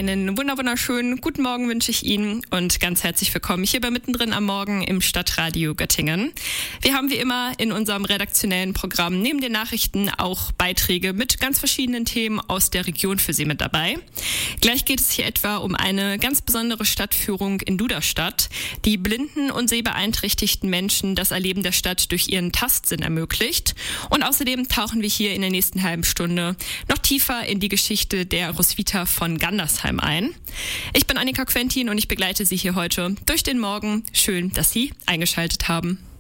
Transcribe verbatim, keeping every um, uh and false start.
Einen wunder wunderschönen guten Morgen wünsche ich Ihnen und ganz herzlich willkommen hier bei Mittendrin am Morgen im Stadtradio Göttingen. Wir haben wie immer in unserem redaktionellen Programm neben den Nachrichten auch Beiträge mit ganz verschiedenen Themen aus der Region für Sie mit dabei. Gleich geht es hier etwa um eine ganz besondere Stadtführung in Duderstadt, die blinden und sehbeeinträchtigten Menschen das Erleben der Stadt durch ihren Tastsinn ermöglicht. Und außerdem tauchen wir hier in der nächsten halben Stunde noch tiefer in die Geschichte der Roswitha von Gandersheim ein. Ich bin Annika Quentin und ich begleite Sie hier heute durch den Morgen. Schön, dass Sie eingeschaltet haben.